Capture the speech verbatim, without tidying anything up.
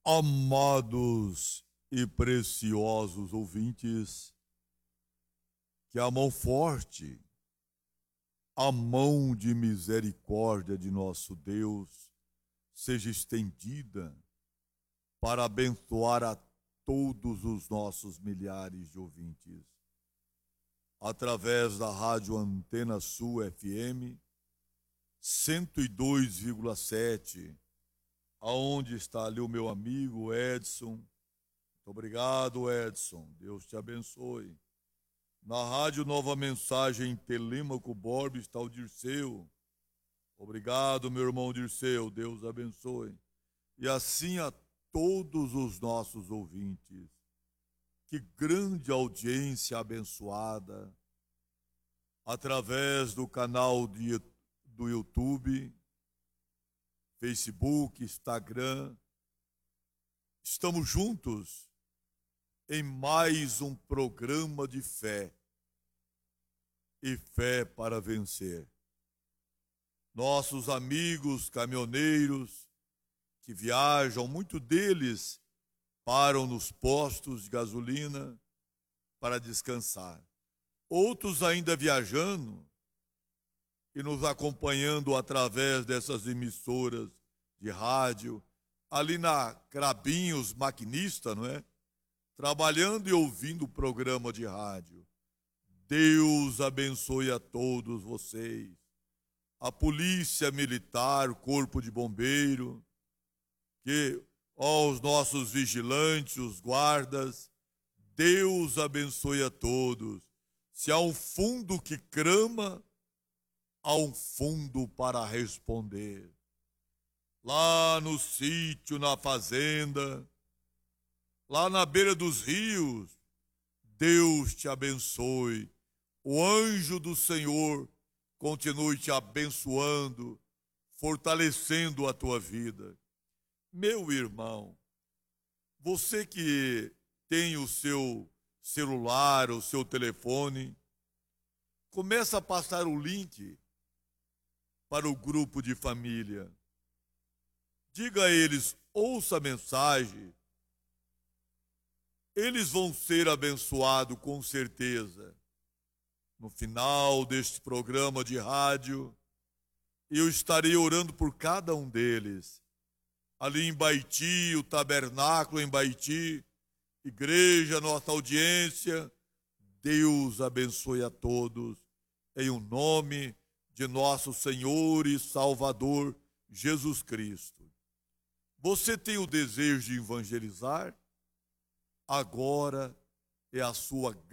Amados e preciosos ouvintes, que a mão forte, a mão de misericórdia de nosso Deus seja estendida para abençoar a todos os nossos milhares de ouvintes. Através da Rádio Antena Sul F M cento e dois vírgula sete, aonde está ali o meu amigo Edson. Muito obrigado, Edson. Deus te abençoe. Na Rádio Nova Mensagem em Telêmaco Borba está o Dirceu. Obrigado, meu irmão Dirceu. Deus abençoe. E assim a todos os nossos ouvintes. Que grande audiência abençoada. Através do canal de, do YouTube, Facebook, Instagram. Estamos juntos em mais um programa de fé. E fé para vencer. Nossos amigos caminhoneiros que viajam, muitos deles param nos postos de gasolina para descansar. Outros ainda viajando e nos acompanhando através dessas emissoras de rádio, ali na Crabinhos Maquinista, não é? Trabalhando e ouvindo o programa de rádio. Deus abençoe a todos vocês. A Polícia Militar, o Corpo de Bombeiro, que, ó, os nossos vigilantes, os guardas, Deus abençoe a todos. Se há um fundo que crama, há um fundo para responder. Lá no sítio, na fazenda, lá na beira dos rios, Deus te abençoe. O anjo do Senhor continue te abençoando, fortalecendo a tua vida. Meu irmão, você que tem o seu celular, o seu telefone, começa a passar o link para o grupo de família. Diga a eles, ouça a mensagem. Eles vão ser abençoados com certeza. No final deste programa de rádio, eu estarei orando por cada um deles. Ali em Baiti, o tabernáculo em Baiti, igreja, nossa audiência, Deus abençoe a todos, em o nome de nosso Senhor e Salvador Jesus Cristo. Você tem o desejo de evangelizar? Agora é a sua